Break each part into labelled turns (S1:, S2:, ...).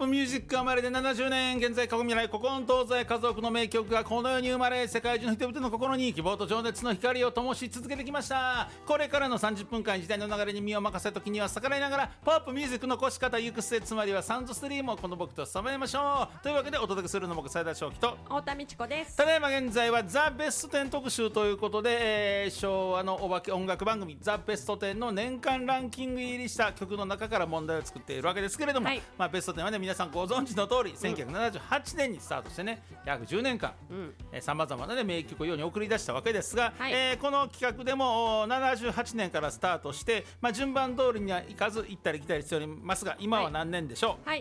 S1: プミュージック生まれで70年、現在過去未来古今東西数多くの名曲がこの世に生まれ、世界中の人々の心に希望と情熱の光を灯し続けてきました。これからの30分間、時代の流れに身を任せ、時には逆らいながらポップミュージックの起こし方、行く末、つまりはサウンドストリームをこの僕と備えましょう。というわけでお届けするの僕斉田翔樹と
S2: 太田美智子です。
S1: ただいま現在はザ・ベスト10特集ということで、昭和のお化け音楽番組ザ・ベスト10の年間ランキング入りした曲の中から問題を作っているわけですけれども、ベスト10はね、皆さんご存知の通り、1978年にスタートしてね、約10年間さまざまな、ね、名曲を世に送り出したわけですが、この企画でも78年からスタートして、順番通りにはいかず行ったり来たりしておりますが、今は何年でしょう。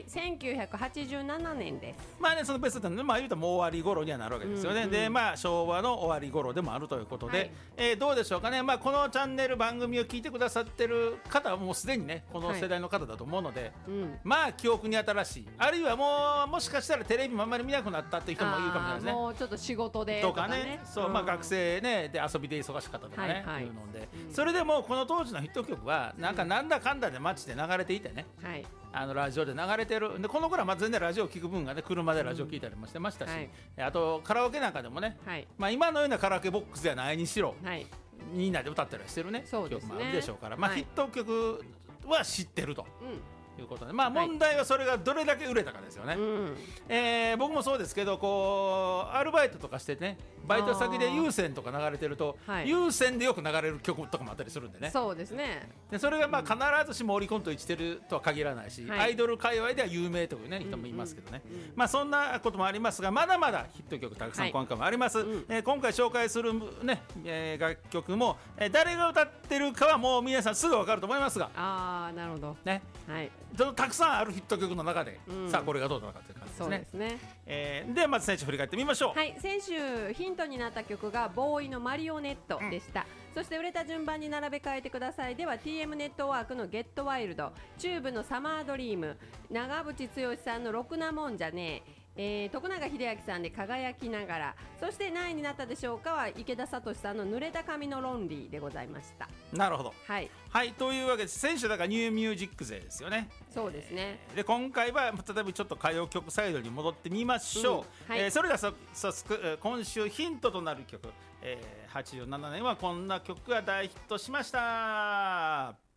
S2: 1987年です。
S1: そのベスト10で、言うともう終わり頃にはなるわけですよね。で、昭和の終わり頃でもあるということで、どうでしょうかね。このチャンネル番組を聞いてくださってる方はもうすでにね、この世代の方だと思うので、記憶に新しい、あるいはもしかしたらテレビもあんまり見なくなったっていう人もいるかもしれないですね。
S2: もうちょっと仕事で
S1: とかね、学生ねで遊びで忙しかったとかね、いうので、それでもこの当時のヒット曲はなんだかんだで街で流れていてね、ラジオで流れてるで、この頃は全然ラジオを聞く分がね、車でラジオ聞いたりもしてましたし、あとカラオケなんかでもね、今のようなカラオケボックスじゃないにしろ、みんなで歌ったりしてるね曲もあるでしょうから、ヒット曲は知ってるということで、問題はそれがどれだけ売れたかですよね。僕もそうですけど、アルバイトとかしてね、バイト先で有線とか流れてると、有線でよく流れる曲とかもあったりするんでね。
S2: そうですね。
S1: でそれが必ずしもオリコンと一致してるとは限らないし、アイドル界隈では有名という、ね、人もいますけどね、そんなこともありますが、まだまだヒット曲たくさん今回もあります。今回紹介する、ね楽曲も、誰が歌ってるかはもう皆さんすぐ分かると思いますが、
S2: なるほど
S1: ね、たくさんあるヒット曲の中で、さあこれがどうなのかという感じですね。
S2: そうですね。
S1: ではまず先週振り返ってみましょう。
S2: 先週ヒントになった曲がボーイのマリオネットでした。そして売れた順番に並べ替えてくださいでは TM ネットワークのゲットワイルド、チューブのサマードリーム、長渕剛さんのろくなもんじゃねえ、徳永英明さんで輝きながら、そして何位になったでしょうかは池田聡さんの濡れた髪のロンリーでございました。
S1: なるほど。というわけで先週だからニューミュージック勢ですよね。
S2: そうですね。
S1: で今回は再びちょっと歌謡曲サイドに戻ってみましょう。それでは早速今週ヒントとなる曲、87年はこんな曲が大ヒットしました。